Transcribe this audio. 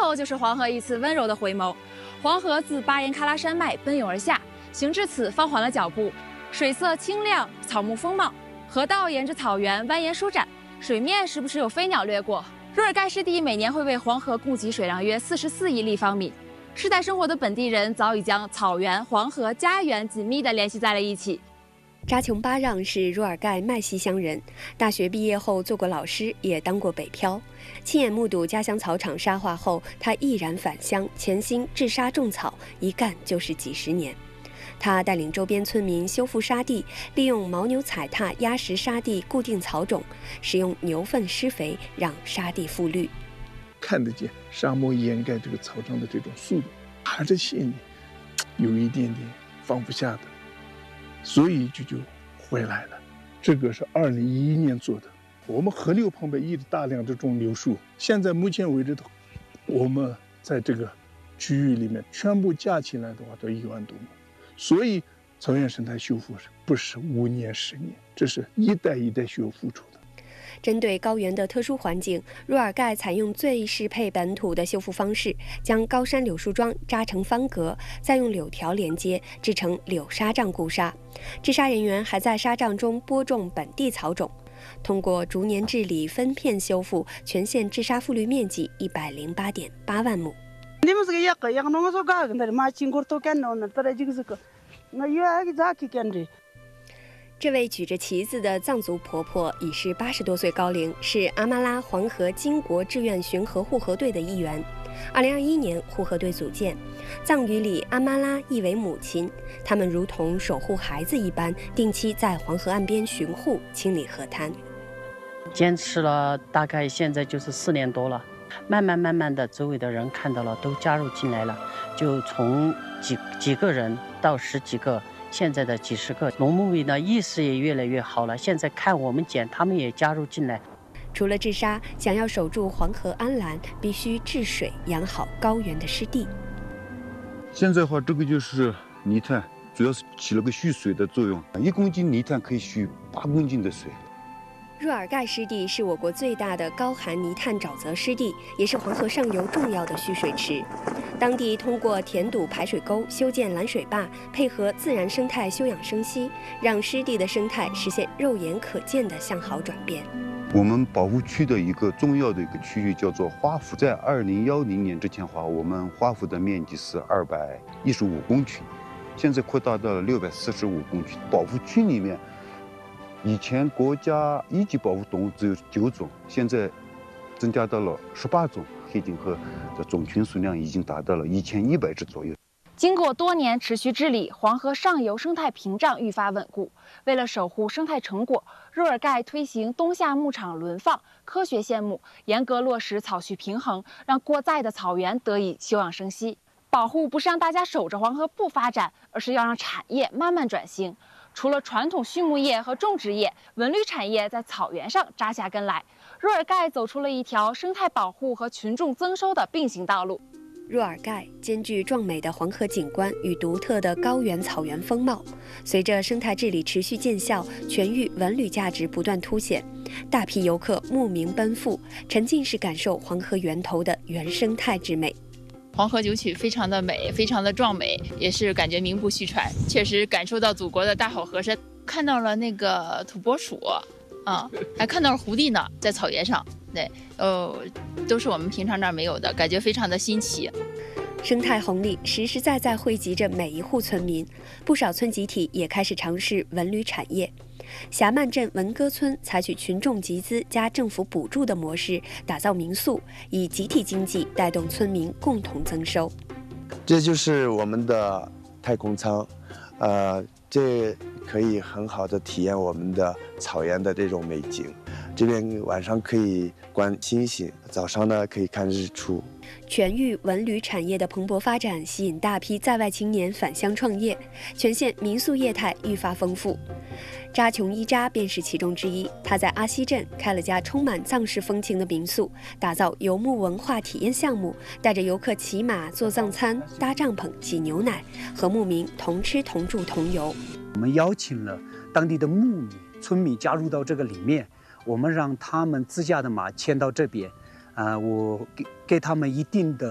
后就是黄河一次温柔的回眸。黄河自巴颜喀拉山脉奔涌而下，行至此放缓了脚步，水色清亮，草木丰茂，河道沿着草原蜿蜒舒展，水面时不时有飞鸟掠过。若尔盖湿地每年会为黄河供给水量约44亿立方米。世代生活的本地人早已将草原、黄河、家园紧密地联系在了一起。 扎琼巴让是若尔盖麦西乡人，大学毕业后做过老师，也当过北漂。亲眼目睹家乡草场沙化后，他毅然返乡，潜心治沙种草，一干就是几十年。他带领周边村民修复沙地，利用牦牛踩踏压实沙地固定草种，使用牛粪施肥，让沙地复绿。 看得见沙漠掩盖这个草场的这种速度，还是心里有一点点放不下的，所以就回来了。这个是2011年做的。我们河流旁边一直大量这种柳树，现在目前为止的，我们在这个区域里面全部加起来的话都1万多亩。所以草原生态修复不是5年10年，这是一代一代需要付出的。 针对高原的特殊环境，若尔盖采用最适配本土的修复方式，将高山柳树桩扎成方格，再用柳条连接，制成柳沙障固沙。治沙人员还在沙障中播种本地草种，通过逐年治理、分片修复，全县治沙复绿面积108.8万亩。这位举着旗子的藏族婆婆已是80多岁高龄，是阿玛拉黄河金国志愿巡河护河队的一员。2021年，护河队组建，藏语里阿玛拉意为母亲，他们如同守护孩子一般，定期在黄河岸边巡护、清理河滩。 坚持了大概现在就是4年多了，慢慢的，周围的人看到了，都加入进来了，就从几个人到10几个。现在的几十个农牧民的意识也越来越好了，现在看我们捡，他们也加入进来。 除了治沙，想要守住黄河安澜，必须治水，养好高原的湿地。 现在的话，这个就是泥炭，主要是起了个蓄水的作用，1公斤泥炭可以蓄8公斤的水。 若尔盖湿地是我国最大的高含泥炭沼泽湿地，也是黄河上游重要的蓄水池。当地通过填堵排水沟、修建拦水坝，配合自然生态休养生息，让湿地的生态实现肉眼可见的向好转变。 我们保护区的一个重要的一个区域叫做花圃，在2010年之前我们花圃的面积是215公顷，现在扩大到了645公顷。保护区里面，以前国家一级保护动物只有9种，现在增加到了18种。黑颈鹤的种群数量已经达到了1100只左右。 经过多年持续治理，黄河上游生态屏障愈发稳固。为了守护生态成果，若尔盖推行冬夏牧场轮放、科学限牧，严格落实草畜平衡，让过载的草原得以休养生息。保护不是让大家守着黄河不发展，而是要让产业慢慢转型。除了传统畜牧业和种植业，文旅产业在草原上扎下根来。若尔盖走出了一条生态保护和群众增收的并行道路。 若尔盖兼具壮美的黄河景观与独特的高原草原风貌，随着生态治理持续见效，全域文旅价值不断凸显，大批游客慕名奔赴，沉浸式感受黄河源头的原生态之美。 黄河九曲非常的美，非常的壮美，也是感觉名不虚传，确实感受到祖国的大好河山，看到了那个土拨鼠，还看到了狐狸呢，在草原上，对，都是我们平常这儿没有的，感觉非常的新奇。 生态红利实实在在惠及着每一户村民，不少村集体也开始尝试文旅产业。霞曼镇文歌村采取群众集资加政府补助的模式，打造民宿，以集体经济带动村民共同增收。 这就是我们的太空舱，这可以很好的体验我们的草原的这种美景。这边晚上可以观星星，早上呢可以看日出。 全域文旅产业的蓬勃发展，吸引大批在外青年返乡创业，全县民宿业态愈发丰富。扎琼伊扎便是其中之一，他在阿西镇开了家充满藏式风情的民宿，打造游牧文化体验项目，带着游客骑马、做藏餐、搭帐篷、挤牛奶，和牧民同吃同住同游。 我们邀请了当地的牧民、村民加入到这个里面，我们让他们自驾的马牵到这边，我给他们一定的